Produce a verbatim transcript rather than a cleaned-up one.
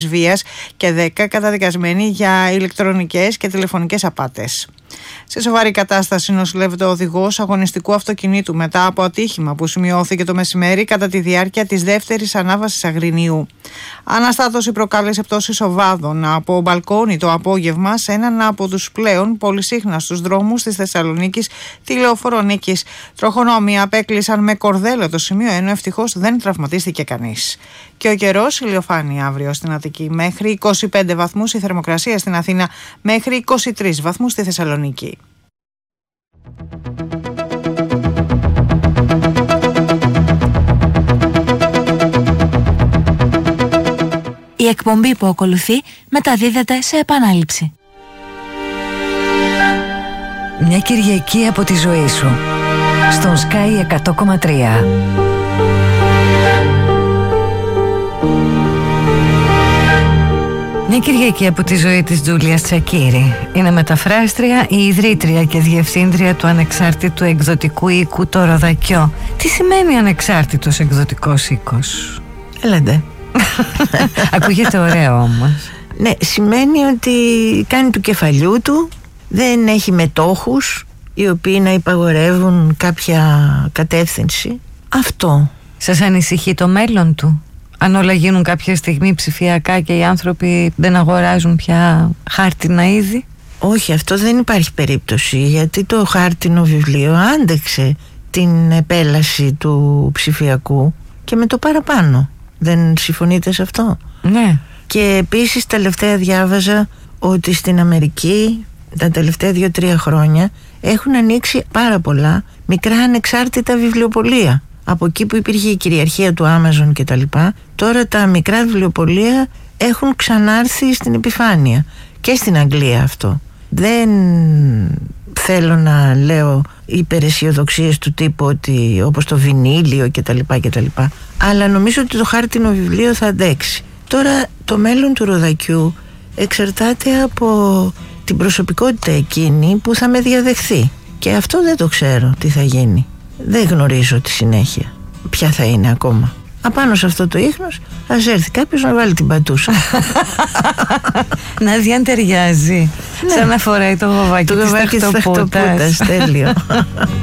βίας και δέκα καταδικασμένοι για ηλεκτρονικές και τηλεφωνικές απάτες. Σε σοβαρή κατάσταση νοσηλεύεται ο οδηγός αγωνιστικού αυτοκινήτου μετά από ατύχημα που σημειώθηκε το μεσημέρι κατά τη διάρκεια της δεύτερης ανάβασης Αγρινίου. Αναστάτωση προκάλεσε πτώση οβάδων από μπαλκόνι το απόγευμα σε έναν από τους πλέον πολυσύχναστους δρόμους της Θεσσαλονίκης, τη Λεωφόρο Νίκης. Τροχονόμοι απέκλεισαν με κορδέλο το σημείο, ενώ ευτυχώς δεν τραυματίστηκε κανείς. Και ο καιρός, ηλιοφάνεια αύριο στην Αττική μέχρι είκοσι πέντε βαθμούς, η θερμοκρασία στην Αθήνα μέχρι είκοσι τρεις βαθμούς στη Θεσσαλονίκη. Η εκπομπή που ακολουθεί μεταδίδεται σε επανάληψη. Μια Κυριακή από τη ζωή σου στον Sky εκατό κόμμα τρία. Μια Κυριακή από τη ζωή της Τζούλιας Τσακίρη. Είναι μεταφράστρια, η ιδρύτρια και διευθύντρια του ανεξάρτητου εκδοτικού οίκου Το Ροδακιό. Τι σημαίνει ανεξάρτητος εκδοτικός οίκος? Έλατε. Ακούγεται ωραίο όμως. Ναι, σημαίνει ότι κάνει του κεφαλιού του, δεν έχει μετόχους οι οποίοι να υπαγορεύουν κάποια κατεύθυνση. Αυτό. Σας ανησυχεί το μέλλον του? Αν όλα γίνουν κάποια στιγμή ψηφιακά και οι άνθρωποι δεν αγοράζουν πια χάρτινα είδη? Όχι, αυτό δεν υπάρχει περίπτωση, γιατί το χάρτινο βιβλίο άντεξε την επέλαση του ψηφιακού και με το παραπάνω. Δεν συμφωνείτε σε αυτό? Ναι. Και επίσης τελευταία διάβαζα ότι στην Αμερική τα τελευταία δύο-τρία χρόνια έχουν ανοίξει πάρα πολλά μικρά ανεξάρτητα βιβλιοπωλεία. Από εκεί που υπήρχε η κυριαρχία του Amazon και τα λοιπά, τώρα τα μικρά βιβλιοπωλεία έχουν ξανάρθει στην επιφάνεια. Και στην Αγγλία αυτό. Δεν θέλω να λέω υπεραισιοδοξίες του τύπου ότι όπως το βινίλιο και τα λοιπά και τα λοιπά, αλλά νομίζω ότι το χάρτινο βιβλίο θα αντέξει. Τώρα το μέλλον του Ροδακιού εξαρτάται από την προσωπικότητα εκείνη που θα με διαδεχθεί, και αυτό δεν το ξέρω τι θα γίνει. Δεν γνωρίζω τη συνέχεια ποια θα είναι ακόμα. Απάνω σε αυτό το ίχνος ας έρθει κάποιος να βάλει την πατούσα. Να δει αν ταιριάζει. Ναι. Σαν να φοράει το γοβάκι της ταχτοπούτας. Τέλειο.